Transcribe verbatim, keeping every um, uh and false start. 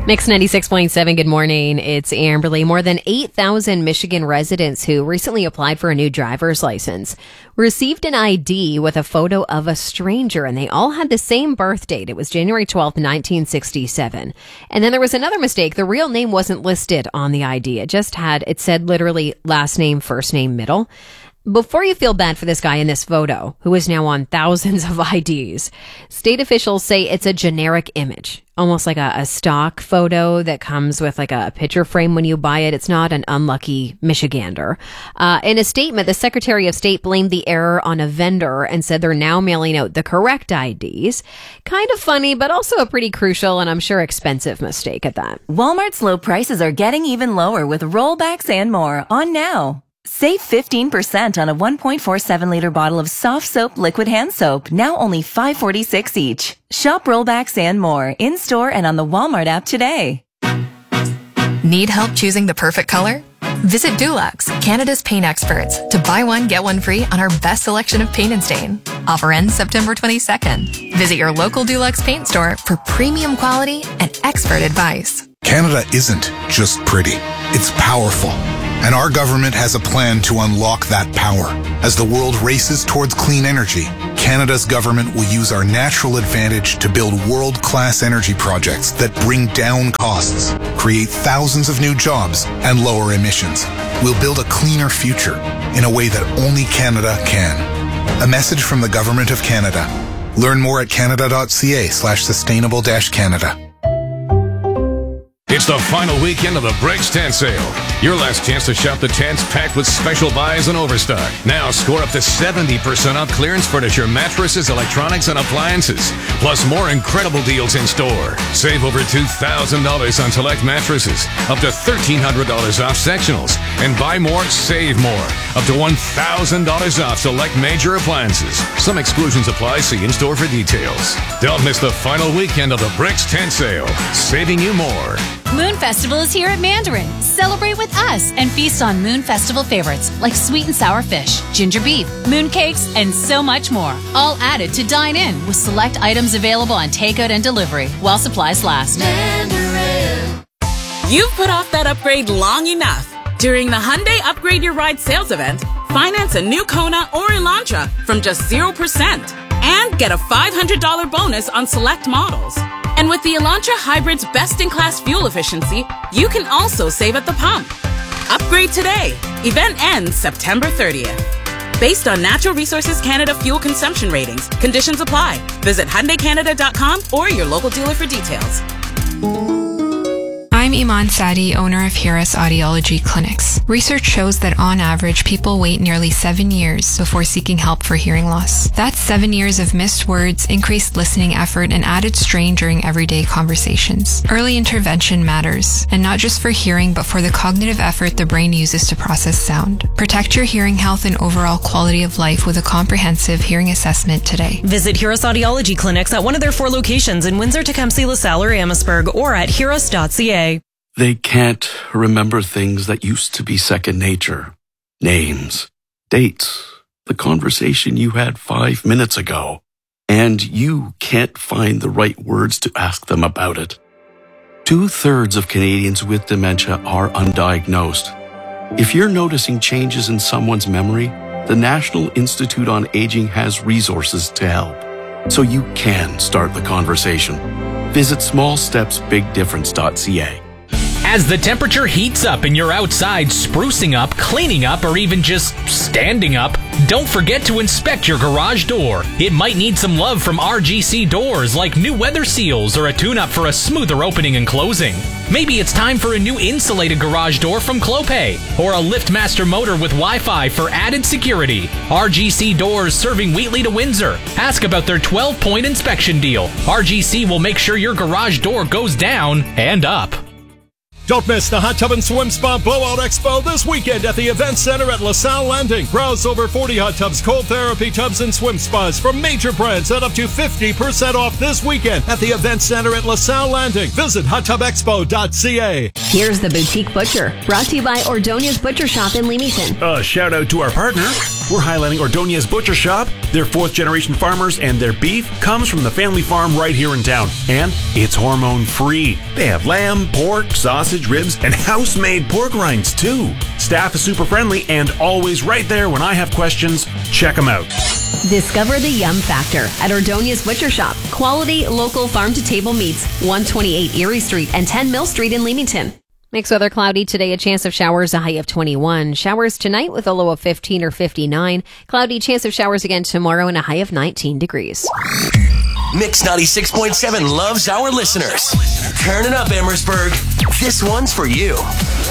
Mix ninety-six point seven, good morning. It's Amberly. More than eight thousand Michigan residents who recently applied for a new driver's license received an I D with a photo of a stranger, and they all had the same birth date. It was January twelfth, nineteen sixty-seven. And then there was another mistake. The real name wasn't listed on the I D. It just had, it said literally last name, first name, middle. Before you feel bad for this guy in this photo, who is now on thousands of I Ds, state officials say it's a generic image, almost like a, a stock photo that comes with like a picture frame when you buy it. It's not an unlucky Michigander. Uh, in a statement, the Secretary of State blamed the error on a vendor and said they're now mailing out the correct I Ds. Kind of funny, but also a pretty crucial and I'm sure expensive mistake at that. Walmart's low prices are getting even lower with rollbacks and more on now. Save fifteen percent on a one point four seven liter bottle of soft soap liquid hand soap, now only five forty-six each. Shop rollbacks and more in-store and on the Walmart app today. Need help choosing the perfect color? Visit Dulux, Canada's paint experts, to buy one, get one free on our best selection of paint and stain. Offer ends September twenty-second. Visit your local Dulux paint store for premium quality and expert advice. Canada isn't just pretty, it's powerful. And our government has a plan to unlock that power. As the world races towards clean energy, Canada's government will use our natural advantage to build world-class energy projects that bring down costs, create thousands of new jobs, and lower emissions. We'll build a cleaner future in a way that only Canada can. A message from the Government of Canada. Learn more at canada.ca slash sustainable dash Canada. It's the final weekend of the Bricks Tent Sale. Your last chance to shop the tents packed with special buys and overstock. Now score up to seventy percent off clearance furniture, mattresses, electronics, and appliances. Plus more incredible deals in store. Save over two thousand dollars on select mattresses. Up to thirteen hundred dollars off sectionals. And buy more, save more. Up to one thousand dollars off select major appliances. Some exclusions apply. See in store for details. Don't miss the final weekend of the Bricks Tent Sale. Saving you more. Moon Festival is here at Mandarin. Celebrate with us and feast on Moon Festival favorites like sweet and sour fish, ginger beef, moon cakes, and so much more. All added to dine in with select items available on takeout and delivery while supplies last. Mandarin. You've put off that upgrade long enough. During the Hyundai Upgrade Your Ride sales event, finance a new Kona or Elantra from just zero percent and get a five hundred dollars bonus on select models. And with the Elantra Hybrid's best-in-class fuel efficiency, you can also save at the pump. Upgrade today. Event ends September thirtieth. Based on Natural Resources Canada fuel consumption ratings, conditions apply. Visit Hyundai Canada dot com or your local dealer for details. I'm Iman Sadi, owner of Hiras Audiology Clinics. Research shows that on average, people wait nearly seven years before seeking help for hearing loss. That's seven years of missed words, increased listening effort, and added strain during everyday conversations. Early intervention matters, and not just for hearing, but for the cognitive effort the brain uses to process sound. Protect your hearing health and overall quality of life with a comprehensive hearing assessment today. Visit Hiras Audiology Clinics at one of their four locations in Windsor, Tecumseh, LaSalle, or Amherstburg, or at hiras dot c a. They can't remember things that used to be second nature. Names, dates, the conversation you had five minutes ago. And you can't find the right words to ask them about it. Two-thirds of Canadians with dementia are undiagnosed. If you're noticing changes in someone's memory, the National Institute on Aging has resources to help. So you can start the conversation. Visit small steps big difference dot c a. As the temperature heats up and you're outside sprucing up, cleaning up, or even just standing up, don't forget to inspect your garage door. It might need some love from R G C Doors, like new weather seals or a tune-up for a smoother opening and closing. Maybe it's time for a new insulated garage door from Clopay, or a LiftMaster motor with Wi-Fi for added security. R G C Doors, serving Wheatley to Windsor. Ask about their twelve-point inspection deal. R G C will make sure your garage door goes down and up. Don't miss the Hot Tub and Swim Spa Blowout Expo this weekend at the Event Center at LaSalle Landing. Browse over forty hot tubs, cold therapy tubs, and swim spas from major brands at up to fifty percent off this weekend at the Event Center at LaSalle Landing. Visit hot tub expo dot c a. Here's the Boutique Butcher, brought to you by Ordonia's Butcher Shop in Leamington. A shout out to our partner, We're highlighting Ordonez Butcher Shop. They're fourth-generation farmers, and their beef comes from the family farm right here in town. And it's hormone-free. They have lamb, pork, sausage, ribs, and house-made pork rinds, too. Staff is super friendly and always right there when I have questions. Check them out. Discover the Yum Factor at Ordonez Butcher Shop. Quality, local, farm-to-table meats. one twenty-eight Erie Street and ten Mill Street in Leamington. Mixed weather cloudy today, a chance of showers, a high of twenty-one. Showers tonight with a low of fifteen or fifty-nine. Cloudy, chance of showers again tomorrow and a high of nineteen degrees. Mix ninety-six point seven loves our listeners. Turn it up, Amherstburg. This one's for you.